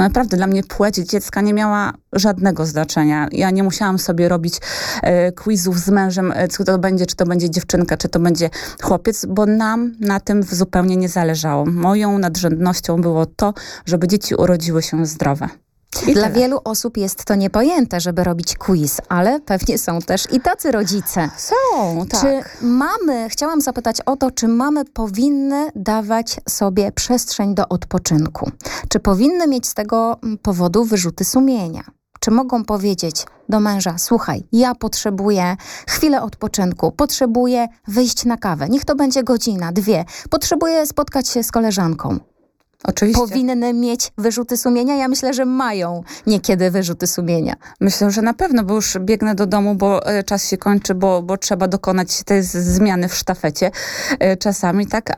To naprawdę dla mnie płeć dziecka nie miała żadnego znaczenia. Ja nie musiałam sobie robić quizów z mężem, co to będzie, czy to będzie dziewczynka, czy to będzie chłopiec, bo nam na tym zupełnie nie zależało. Moją nadrzędnością było to, żeby dzieci urodziły się zdrowe. Dla wielu osób jest to niepojęte, żeby robić quiz, ale pewnie są też i tacy rodzice. Są, tak. Czy chciałam zapytać o to, czy mamy powinny dawać sobie przestrzeń do odpoczynku? Czy powinny mieć z tego powodu wyrzuty sumienia? Czy mogą powiedzieć do męża, słuchaj, ja potrzebuję chwilę odpoczynku, potrzebuję wyjść na kawę, niech to będzie godzina, 2, potrzebuję spotkać się z koleżanką. Oczywiście. Powinny mieć wyrzuty sumienia? Ja myślę, że mają niekiedy wyrzuty sumienia. Myślę, że na pewno, bo już biegnę do domu, bo czas się kończy, bo trzeba dokonać tej zmiany w sztafecie czasami, tak?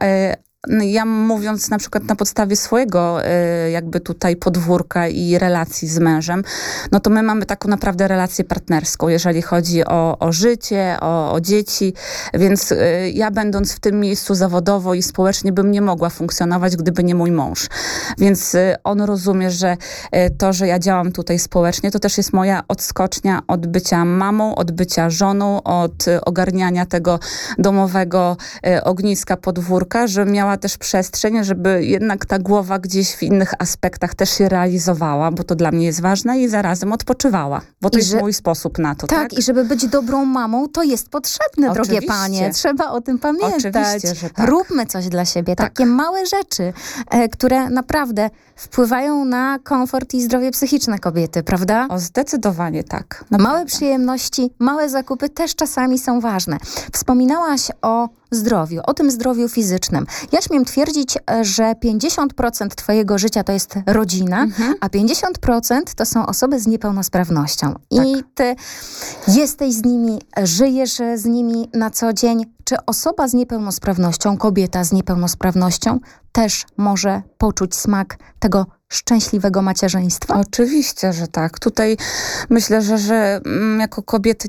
Ja mówiąc na przykład na podstawie swojego jakby tutaj podwórka i relacji z mężem, no to my mamy taką naprawdę relację partnerską, jeżeli chodzi o życie, o dzieci, więc ja będąc w tym miejscu zawodowo i społecznie bym nie mogła funkcjonować, gdyby nie mój mąż. Więc on rozumie, że to, że ja działam tutaj społecznie, to też jest moja odskocznia od bycia mamą, od bycia żoną, od ogarniania tego domowego ogniska, podwórka, że miała też przestrzeń, żeby jednak ta głowa gdzieś w innych aspektach też się realizowała, bo to dla mnie jest ważne i zarazem odpoczywała, bo to jest mój sposób na to. Tak, i żeby być dobrą mamą, to jest potrzebne, Oczywiście. Drogie panie. Trzeba o tym pamiętać. Oczywiście, że tak. Róbmy coś dla siebie. Tak. Takie małe rzeczy, które naprawdę wpływają na komfort i zdrowie psychiczne kobiety, prawda? O, zdecydowanie tak. Małe przyjemności, małe zakupy też czasami są ważne. Wspominałaś o zdrowiu, o tym zdrowiu fizycznym. Ja śmiem twierdzić, że 50% twojego życia to jest rodzina, a 50% to są osoby z niepełnosprawnością. Tak. I ty jesteś z nimi, żyjesz z nimi na co dzień. Czy osoba z niepełnosprawnością, kobieta z niepełnosprawnością też może poczuć smak tego szczęśliwego macierzyństwa? Oczywiście, że tak. Tutaj myślę, że jako kobiety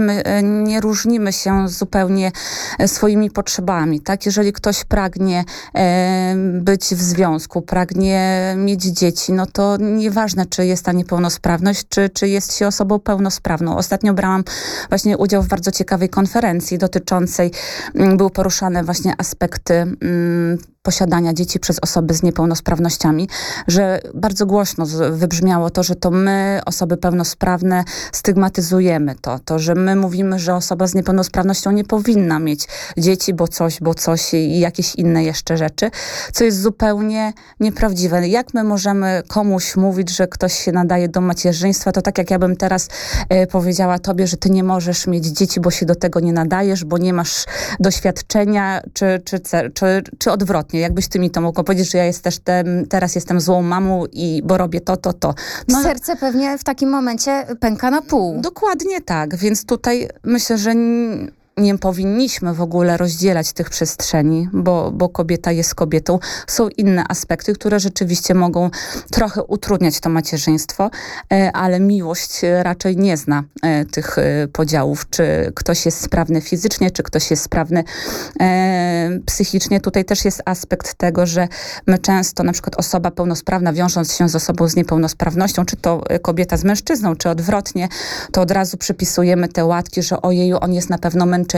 nie różnimy się zupełnie swoimi potrzebami. Tak? Jeżeli ktoś pragnie być w związku, pragnie mieć dzieci, no to nieważne, czy jest ta niepełnosprawność, czy jest się osobą pełnosprawną. Ostatnio brałam właśnie udział w bardzo ciekawej konferencji dotyczącej, były poruszane właśnie aspekty posiadania dzieci przez osoby z niepełnosprawnościami, że bardzo głośno wybrzmiało to, że to my, osoby pełnosprawne, stygmatyzujemy to, że my mówimy, że osoba z niepełnosprawnością nie powinna mieć dzieci, bo coś i jakieś inne jeszcze rzeczy, co jest zupełnie nieprawdziwe. Jak my możemy komuś mówić, że ktoś się nadaje do macierzyństwa, to tak jak ja bym teraz powiedziała tobie, że ty nie możesz mieć dzieci, bo się do tego nie nadajesz, bo nie masz doświadczenia, czy odwrotnie. Jakbyś ty mi to mogła powiedzieć, że ja teraz jestem złą mamą bo robię to. No, serce pewnie w takim momencie pęka na pół. Dokładnie tak, więc tutaj myślę, że nie powinniśmy w ogóle rozdzielać tych przestrzeni, bo kobieta jest kobietą. Są inne aspekty, które rzeczywiście mogą trochę utrudniać to macierzyństwo, ale miłość raczej nie zna tych podziałów, czy ktoś jest sprawny fizycznie, czy ktoś jest sprawny psychicznie. Tutaj też jest aspekt tego, że my często, na przykład osoba pełnosprawna, wiążąc się z osobą z niepełnosprawnością, czy to kobieta z mężczyzną, czy odwrotnie, to od razu przypisujemy te łatki, że ojeju, on jest na pewno męczennikiem,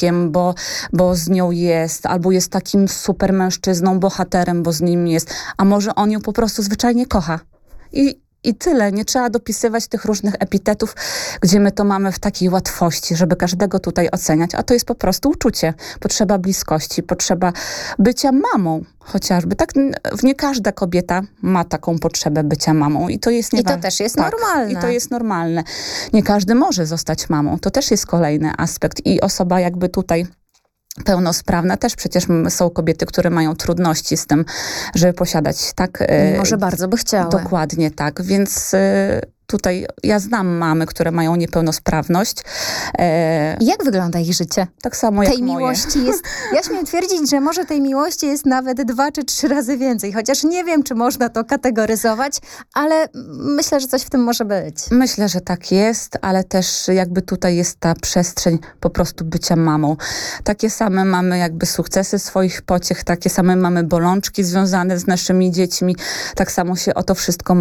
bo z nią jest, albo jest takim super mężczyzną, bohaterem, bo z nim jest, a może on ją po prostu zwyczajnie kocha. I tyle. Nie trzeba dopisywać tych różnych epitetów, gdzie my to mamy w takiej łatwości, żeby każdego tutaj oceniać, a to jest po prostu uczucie. Potrzeba bliskości, potrzeba bycia mamą chociażby. Tak, nie każda kobieta ma taką potrzebę bycia mamą i to jest I to też jest normalne. I to jest normalne. Nie każdy może zostać mamą. To też jest kolejny aspekt i osoba jakby tutaj pełnosprawna też przecież są kobiety, które mają trudności z tym, żeby posiadać, tak? Może bardzo by chciały. Dokładnie tak, więc tutaj ja znam mamy, które mają niepełnosprawność. Jak wygląda ich życie? Tak samo jak tej moje. Miłości jest, ja śmiem twierdzić, że może tej miłości jest nawet 2 czy 3 razy więcej. Chociaż nie wiem, czy można to kategoryzować, ale myślę, że coś w tym może być. Myślę, że tak jest, ale też jakby tutaj jest ta przestrzeń po prostu bycia mamą. Takie same mamy jakby sukcesy swoich pociech, takie same mamy bolączki związane z naszymi dziećmi. Tak samo się o to wszystko